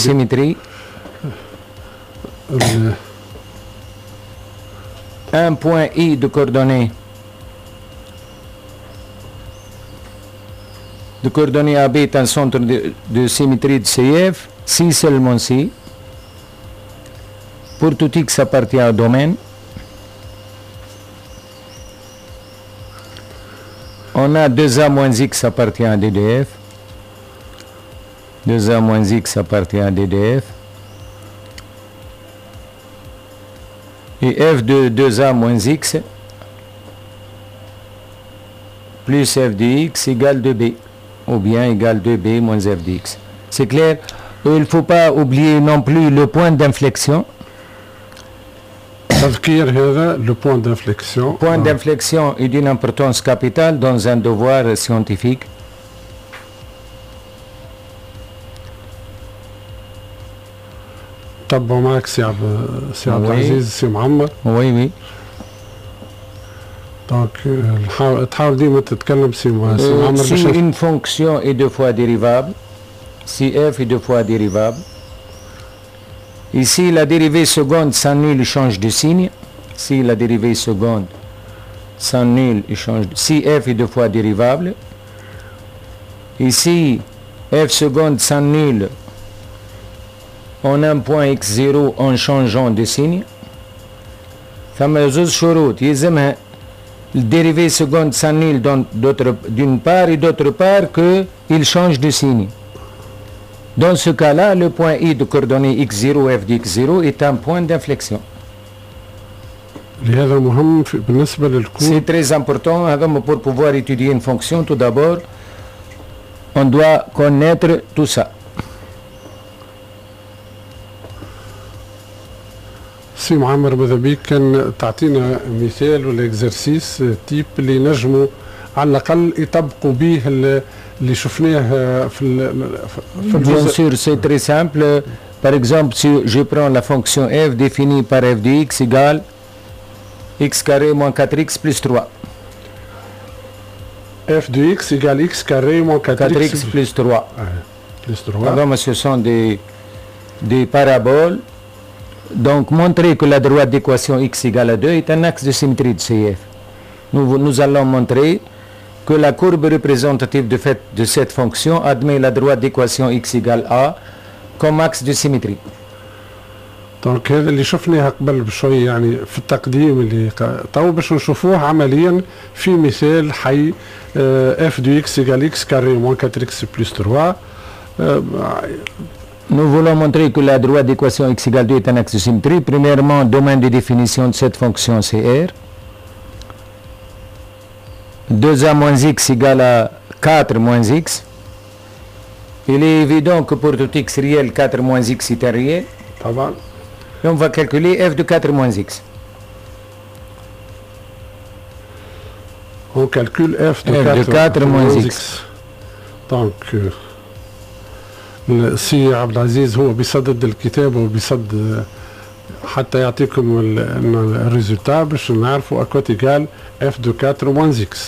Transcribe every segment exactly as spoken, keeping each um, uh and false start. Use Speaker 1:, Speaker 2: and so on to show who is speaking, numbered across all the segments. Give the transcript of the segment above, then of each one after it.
Speaker 1: symétrie. Un point I de coordonnées de coordonnées A B est un centre de, de symétrie de C F, si seulement si, pour tout X appartient au domaine, on a deux A moins X appartient à D D F, deux A moins X appartient à D D F, et F de deux A moins X plus F de X égale deux B, ou bien égale deux B moins F de X. C'est clair? Et il ne faut pas oublier non plus le point d'inflexion.
Speaker 2: Le point d'inflexion.
Speaker 1: Le point d'inflexion est d'une importance capitale dans un devoir scientifique.
Speaker 2: طبعا معك سي عبد سي عبد العزيز سي معمر.
Speaker 1: وي وي.
Speaker 2: دونك تحاول ديما تتكلم سي معمر.
Speaker 1: Si une fonction est deux fois dérivable, si f est deux fois dérivable, ici la dérivée seconde s'annule et change de signe. Si la dérivée seconde s'annule et change de... Si f est deux fois dérivable, ici f seconde s'annule en un point x zéro en changeant de signe. فما زوج شروط يلزمها الدérivée seconde s'annule d'une part et d'autre part qu'il change de signe. Dans ce cas-là, le point I de coordonnées x zéro f de x zéro est un point d'inflexion. C'est très important pour pouvoir étudier une fonction. Tout d'abord, on doit connaître tout ça.
Speaker 2: سي معمر ماذا بيك كان تعطينا مثال ولا اكزرسيس تيب اللي نجموا على الاقل يطبقوا به اللي شفناه في في
Speaker 1: Bien sûr, c'est très simple. Par exemple, si je prends la fonction f définie par f de x égale x carré moins quatre x plus trois.
Speaker 2: f de x égale x carré moins quatre x
Speaker 1: plus trois.
Speaker 2: Plus trois.
Speaker 1: Alors, ce sont des, des paraboles. Donc, montrer que la droite d'équation x égale à deux est un axe de symétrie de C F. Nous, nous allons montrer que la courbe représentative de, fait, de cette fonction admet la droite d'équation x égale a comme axe de symétrie.
Speaker 2: دونك هذا اللي شفناه قبل بشوي يعني في التقديم اللي تو باش نشوفوه عمليا في مثال حي f de x égale x carré moins quatre x plus trois.
Speaker 1: Nous voulons montrer que la droite d'équation x égale deux est un axe de symétrie. Premièrement, domaine de définition de cette fonction c'est R. deux a moins x égale à quatre moins x. Il est évident que pour tout x réel, quatre moins x est un réel. Et on va calculer f de quatre moins x.
Speaker 2: On calcule f de,
Speaker 1: f
Speaker 2: quatre,
Speaker 1: de quatre moins x.
Speaker 2: x. Donc, سي عبد العزيز هو بيصدد الكتاب وبيصد حتى يعطيكم الريزولتا باش نعرفوا اكوات ايكال اف دو quatre moins x.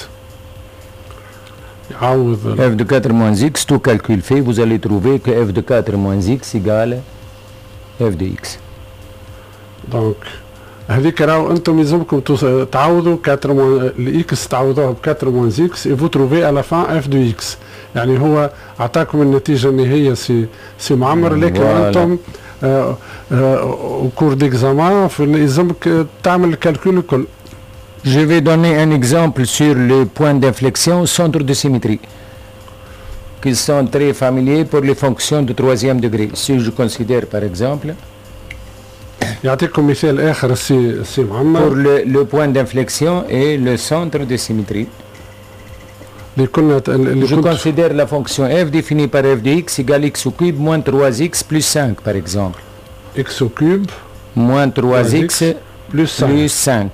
Speaker 2: يعوض
Speaker 1: f de quatre moins x, tout calcul fait, vous allez trouver que f de quatre moins x égale f de x.
Speaker 2: دونك هذيك راهو انتم يلزمكم تعوضوا quatre الاكس تعوضوها ب quatre moins x et vous trouvez à la fin f de x. يعني هو اعطاكم النتيجه النهائيه سي سي معمر لكن انتم au cours d'examen يلزمك تعمل الكالكول الكل.
Speaker 1: Je vais donner un exemple sur le point d'inflexion centre de symétrie qui sont très familiers pour les fonctions de troisième degré. Si je considère par exemple
Speaker 2: يعطيكم مثال اخر سي سي معمر
Speaker 1: pour le, le point d'inflexion et le centre de symétrie. Je considère la fonction f définie par f de x égale x au cube moins trois x plus cinq par exemple.
Speaker 2: X au cube
Speaker 1: moins trois x
Speaker 2: plus cinq.
Speaker 1: Plus cinq.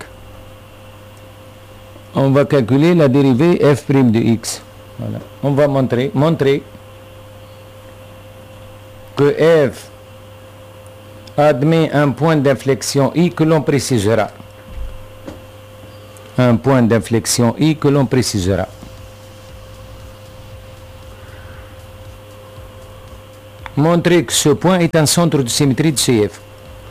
Speaker 1: On va calculer la dérivée f' de x. Voilà. On va montrer, montrer que f admet un point d'inflexion i que l'on précisera. Un point d'inflexion i que l'on précisera. montrer que ce point est un centre de symétrie de C F.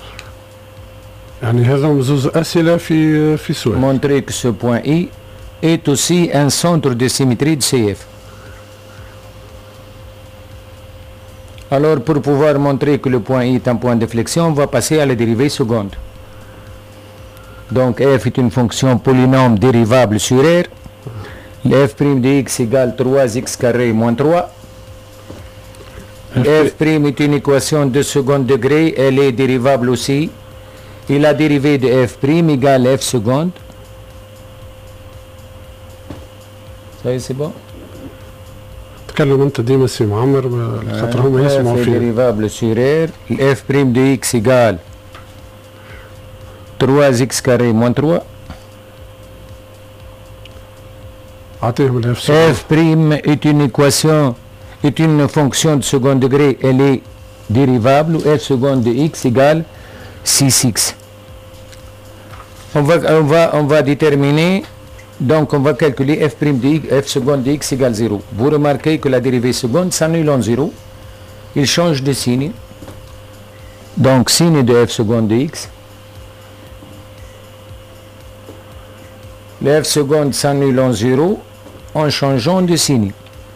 Speaker 2: يعني هذا زوز أسئلة في في سؤال.
Speaker 1: Montrer que ce point I est aussi un centre de symétrie de C F. Alors, pour pouvoir montrer que le point I est un point de flexion, on va passer à la dérivée seconde. Donc, f est une fonction polynôme dérivable sur R. Le f' de x égale trois x carré moins trois. F' est une équation de second degré, elle est dérivable aussi. Et la dérivée de f' égale f seconde. Ça y est, c'est bon?
Speaker 2: تكلم انت ديما سي معمر خاطر هما يسمعوا فيه.
Speaker 1: F est dérivable sur R. Le f' de x égale trois x carré moins trois.
Speaker 2: أعطيهم ال f
Speaker 1: F' est une équation, est une fonction de second degré, elle est dérivable, f seconde de x égale six x. On va, on va, on va déterminer, donc on va calculer f' de x, f seconde de x égale zéro. Vous remarquez que la dérivée seconde s'annule en zéro, il change de signe. Donc signe de f seconde de x. Le f seconde s'annule en zéro en changeant de signe.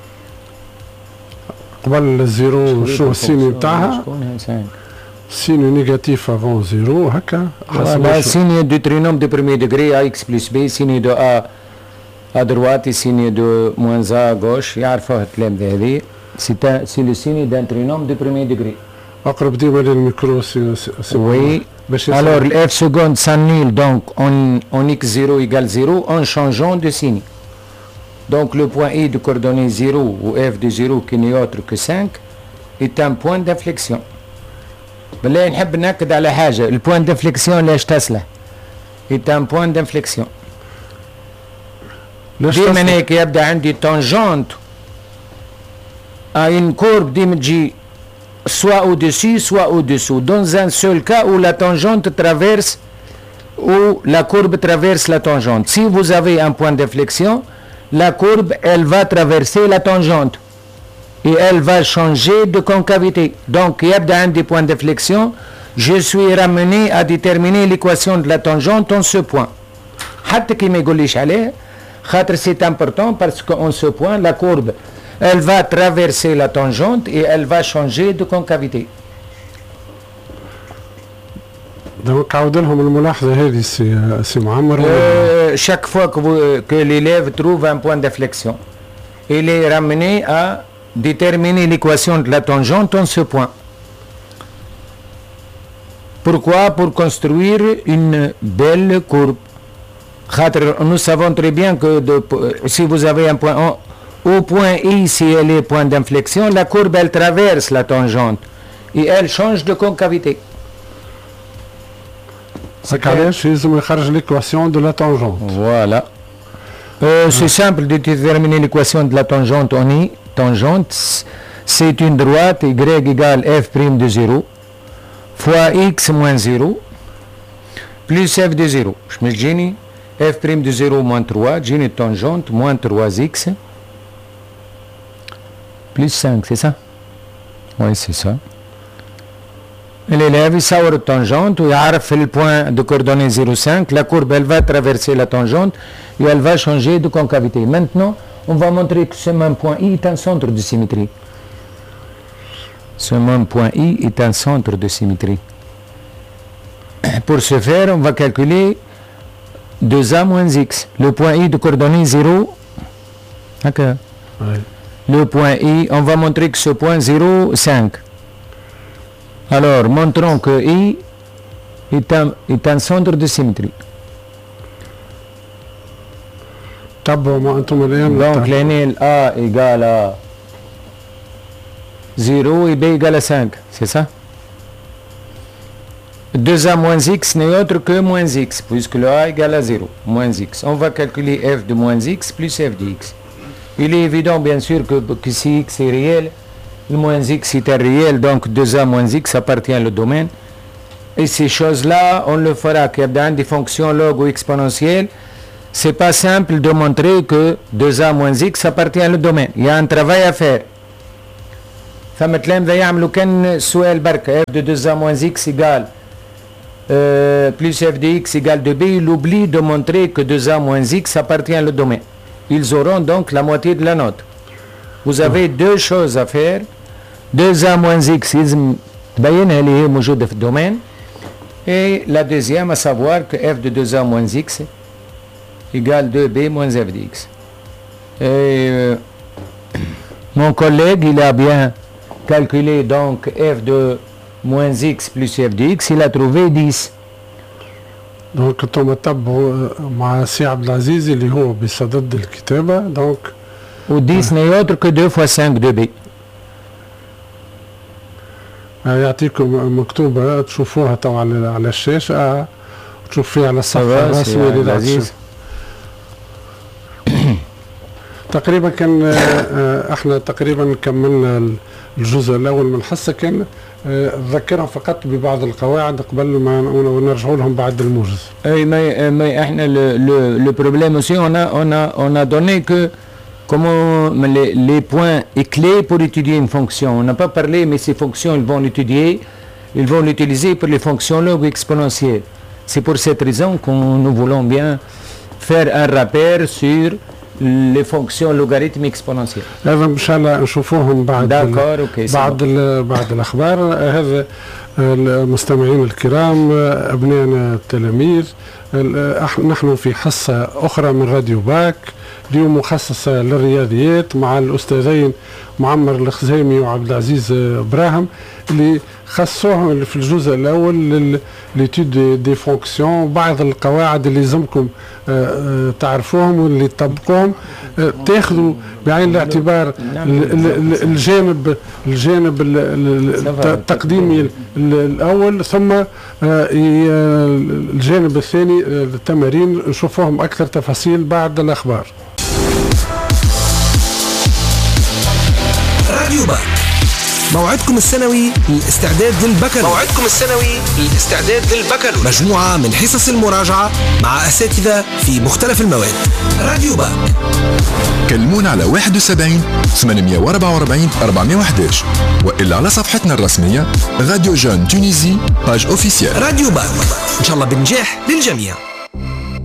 Speaker 2: قبل الزيرو شو السين نتاعها؟ signe négatif avant zéro هكا.
Speaker 1: Voilà, signe du trinôme de premier degré ax plus b, signe de a à droite et signe de moins a à gauche. يعرفوها التلامذة هذه. C'est le signe d'un trinôme de premier degré.
Speaker 2: أقرب ديما للميكرو سي
Speaker 1: Oui. Alors, le f seconde s'annule donc en, en x zéro égale zéro en changeant de signe. Donc le point I de coordonnée zéro ou f de zéro qui n'est autre que cinq est un point d'inflexion. بالله نحب نأكد على حاجة، البوان d'inflexion لاش تصلح؟ est un point d'inflexion. ديما هيك يبدأ عندي tangente à une courbe ديما تجي soit au-dessus, soit au-dessous. Dans un seul cas où la tangente traverse, où la courbe traverse la tangente. Si vous avez un point d'inflexion, la courbe, elle va traverser la tangente. Et elle va changer de concavité. Donc, il y a des points d'inflexion. Je suis ramené à déterminer l'équation de la tangente en ce point. C'est important parce qu'en ce point, la courbe, elle va traverser la tangente et elle va changer de concavité.
Speaker 2: Donc,
Speaker 1: euh, chaque fois que, vous, que l'élève trouve un point d'inflexion, il est ramené à déterminer l'équation de la tangente en ce point. Pourquoi? Pour construire une belle courbe. Nous savons très bien que de, si vous avez un point au point I, si elle est point d'inflexion, la courbe elle traverse la tangente et elle change de concavité.
Speaker 2: C'est l'équation de la tangente.
Speaker 1: Voilà. Euh, c'est simple de déterminer l'équation de la tangente en I. Tangente, c'est une droite y égale f' de zéro fois x moins zéro plus f de zéro. Je me dis f' de zéro moins trois, j'ai une tangente moins trois x plus cinq, c'est ça? Oui, c'est ça. L'élève, il sort la tangente, il a fait le point de coordonnée zéro virgule cinq, la courbe, elle va traverser la tangente et elle va changer de concavité. Maintenant, on va montrer que ce même point I est un centre de symétrie. Ce même point I est un centre de symétrie. Pour ce faire, on va calculer deux a moins x. Le point I de coordonnée zéro. D'accord.
Speaker 2: Oui.
Speaker 1: Le point I, on va montrer que ce point zéro virgule cinq. Alors, montrons que I est un, est un centre de symétrie. Donc, l'énel A égale à zéro et B égale à cinq, c'est ça? deux a moins x n'est autre que moins x, puisque le A égale à zéro, moins x. On va calculer f de moins x plus f de x. Il est évident, bien sûr, que, que si x est réel, le moins x est un réel, donc deux a moins x appartient au domaine. Et ces choses-là, on le fera, qu'il y a dans des fonctions log ou exponentielles. C'est pas simple de montrer que deux a moins x appartient au domaine. Il y a un travail à faire. ثم تلامذة يعملوا كان سؤال بركة f de deux a moins x égale euh, plus f de x égale deux b. Il oublie de montrer que deux a moins x appartient au domaine. Ils auront donc la moitié de la note. Vous avez deux choses à faire. deux a moins x لازم تبينها اللي هي موجودة في الدومين. Et la deuxième à savoir que f de deux a moins x égale deux b moins f de x. Et euh, mon collègue, il a bien calculé donc f de moins x plus f de x, il a trouvé dix.
Speaker 2: دونك انتم تتبعوا مع سي عبد العزيز اللي هو بصدد الكتابة. دونك
Speaker 1: و dix n'est autre que deux fois cinq deux b.
Speaker 2: يعطيكم مكتوبة تشوفوها طبعا على على الشاشة، تشوف فيها على الصفحة الرسمية للعزيز. تقريبا كان احنا تقريبا كملنا الجزء الاول من الحصه. كان نذكرهم فقط ببعض القواعد قبل ما نرجعوا لهم بعد الموجز.
Speaker 1: اي ما ما احنا لو بروبليم اوسي on a on a on a donné que comment les, les points et clés pour étudier une fonction. On n'a pas parlé, mais ces fonctions ils vont l'étudier, ils vont l'utiliser pour les fonctions log exponentielles. C'est pour cette raison que nous voulons bien faire un rappel sur les fonctions logarithmiques exponentielles.
Speaker 2: هذا ان شاء الله نشوفوهم بعد
Speaker 1: داكور اوكي
Speaker 2: بعد بعد الاخبار. هذا المستمعين الكرام ابنائنا التلاميذ، نحن في حصه اخرى من راديو باك اليوم مخصصه للرياضيات مع الاستاذين معمر الخزيمي وعبد العزيز ابراهيم اللي خصوهم في الجزء الاول ليتود دي فونكسيون. بعض القواعد اللي لازمكم تعرفوهم واللي تطبقوهم، تاخذوا بعين الاعتبار الجانب الجانب التقديمي الاول، ثم الجانب الثاني التمارين نشوفوهم اكثر تفاصيل بعد الاخبار.
Speaker 3: راديو باك، موعدكم السنوي للاستعداد للبكالوريوس. موعدكم السنوي للاستعداد للبكالوريوس، مجموعة من حصص المراجعة مع أساتذة في مختلف المواد. راديو باك،
Speaker 4: كلمونا على واحد وسبعين ثمانمائة وأربعة وأربعين أربعمائة وأحد عشر وإلا على صفحتنا الرسمية راديو جون تونيزي باج اوفيسيال.
Speaker 3: راديو باك، إن شاء الله بالنجاح للجميع.